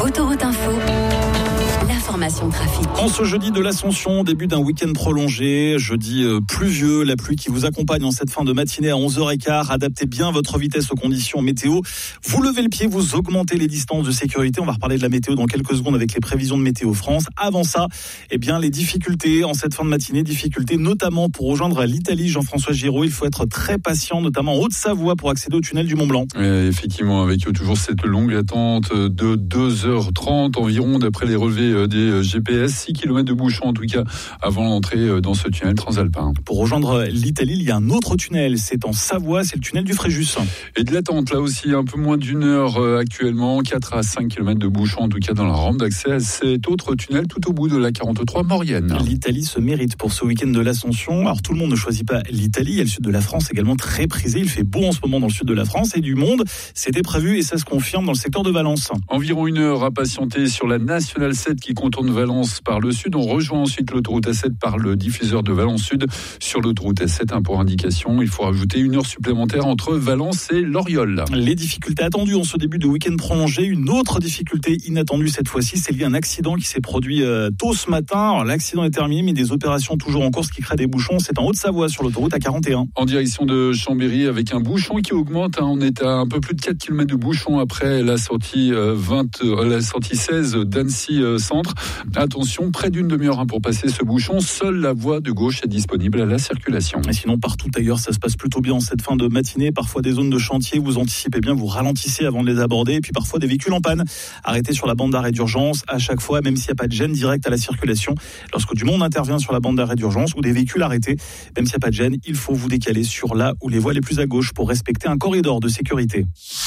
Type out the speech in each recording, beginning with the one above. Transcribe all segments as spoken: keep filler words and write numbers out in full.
Autoroute Info, l'information trafic. En ce jeudi de l'Ascension, début d'un week-end prolongé, jeudi euh, pluvieux, la pluie qui vous accompagne en cette fin de matinée à onze heures quinze. Adaptez bien votre vitesse aux conditions météo. Vous levez le pied, vous augmentez les distances de sécurité. On va reparler de la météo dans quelques secondes avec les prévisions de Météo France. Avant ça, eh bien, les difficultés en cette fin de matinée, difficultés notamment pour rejoindre l'Italie. Jean-François Giraud, il faut être très patient, notamment en Haute-Savoie pour accéder au tunnel du Mont-Blanc. Et effectivement, avec toujours cette longue attente de deux heures trente environ, d'après les relevés des G P S, six kilomètres de bouchons en tout cas avant l'entrée dans ce tunnel transalpin. Pour rejoindre l'Italie, il y a un autre tunnel, c'est en Savoie, c'est le tunnel du Fréjus. Et de l'attente là aussi, un peu moins d'une heure actuellement, quatre à cinq kilomètres de bouchons en tout cas dans la rampe d'accès à cet autre tunnel tout au bout de la quarante-trois Maurienne. L'Italie se mérite pour ce week-end de l'Ascension. Alors tout le monde ne choisit pas l'Italie, il y a le sud de la France également très prisé, il fait beau en ce moment dans le sud de la France et du monde, c'était prévu et ça se confirme dans le secteur de Valence. Environ une heure à patienter sur la Nationale sept qui contourne Valence par le sud. On rejoint ensuite l'autoroute A sept par le diffuseur de Valence Sud. Sur l'autoroute A sept, hein, pour indication, il faut rajouter une heure supplémentaire entre Valence et Loriol. Les difficultés attendues en ce début de week-end prolongé. Une autre difficulté inattendue cette fois-ci, c'est lié à un accident qui s'est produit euh, tôt ce matin. Alors, l'accident est terminé, mais des opérations toujours en cours, ce qui crée des bouchons. C'est en Haute-Savoie sur l'autoroute A quarante et un. En direction de Chambéry avec un bouchon qui augmente. Hein. On est à un peu plus de quatre kilomètres de bouchon après la sortie, euh, vingt, euh, la sortie seize d'Annecy euh, Centre. Attention, près d'une demi-heure hein, pour passer ce bouchon. Seule la voie de gauche est disponible à la circulation. Et sinon, partout ailleurs, ça se passe plutôt bien en cette fin de matinée. Parfois des zones de chantier, vous anticipez bien, vous ralentissez avant de les aborder. Et puis parfois des véhicules en panne, arrêtés sur la bande d'arrêt d'urgence à chaque fois, même s'il n'y a pas de gêne directe à la circulation. Lorsque du monde intervient sur la bande d'arrêt d'urgence ou des véhicules arrêtés, même s'il n'y a pas de gêne, il faut vous décaler sur là où les voies les plus à gauche pour respecter un corridor de sécurité.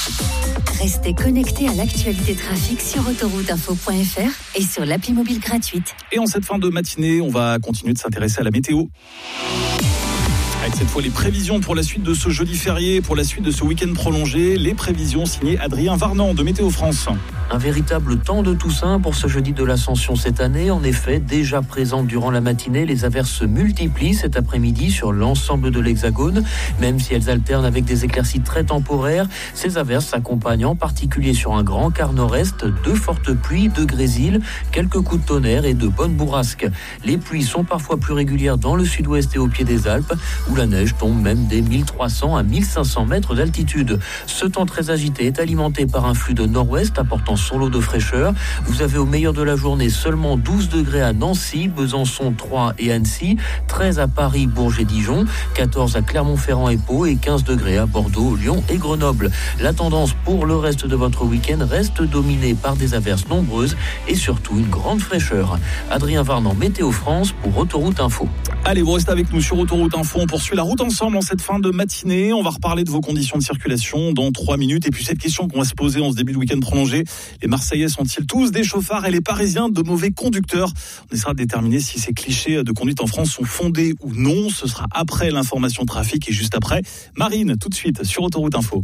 Restez connectés à l'actualité trafic sur autoroute info point f r et sur l'appli mobile gratuite. Et en cette fin de matinée, on va continuer de s'intéresser à la météo. Avec cette fois les prévisions pour la suite de ce jeudi férié, pour la suite de ce week-end prolongé, les prévisions signées Adrien Varnant de Météo France. Un véritable temps de Toussaint pour ce jeudi de l'Ascension cette année. En effet, déjà présentes durant la matinée, les averses se multiplient cet après-midi sur l'ensemble de l'Hexagone. Même si elles alternent avec des éclaircies très temporaires, ces averses s'accompagnent en particulier sur un grand quart nord-est de fortes pluies, de grésil, quelques coups de tonnerre et de bonnes bourrasques. Les pluies sont parfois plus régulières dans le sud-ouest et au pied des Alpes, où la neige tombe même des mille trois cents à mille cinq cents mètres d'altitude. Ce temps très agité est alimenté par un flux de nord-ouest apportant son lot de fraîcheur. Vous avez au meilleur de la journée seulement douze degrés à Nancy, Besançon, Troyes et Annecy, treize à Paris, Bourges et Dijon, quatorze à Clermont-Ferrand et Pau et quinze degrés à Bordeaux, Lyon et Grenoble. La tendance pour le reste de votre week-end reste dominée par des averses nombreuses et surtout une grande fraîcheur. Adrien Varnant, Météo France pour Autoroute Info. Allez, vous restez avec nous sur Autoroute Info. On poursuit la route ensemble en cette fin de matinée. On va reparler de vos conditions de circulation dans trois minutes. Et puis cette question qu'on va se poser en ce début de week-end prolongé. Les Marseillais sont-ils tous des chauffards et les Parisiens de mauvais conducteurs? On essaiera de déterminer si ces clichés de conduite en France sont fondés ou non. Ce sera après l'information trafic et juste après. Marine, tout de suite sur Autoroute Info.